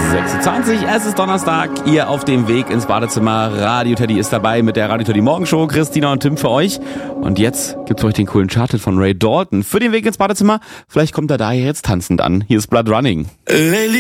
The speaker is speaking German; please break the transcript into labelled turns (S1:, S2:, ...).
S1: 6:20 Uhr, es ist Donnerstag, ihr auf dem Weg ins Badezimmer. Radio Teddy ist dabei mit der Radio Teddy Morgenshow. Christina und Tim für euch. Und jetzt gibt's euch den coolen Chart von Ray Dalton für den Weg ins Badezimmer. Vielleicht kommt er daher jetzt tanzend an. Hier ist Blood Running.